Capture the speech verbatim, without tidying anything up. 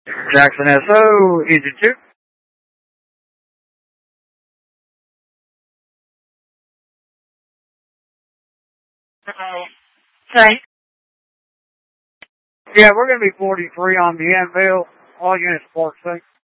Jackson S O, engine two. Say. Yeah, we're going to be forty-three on the Anvil. All units park safe.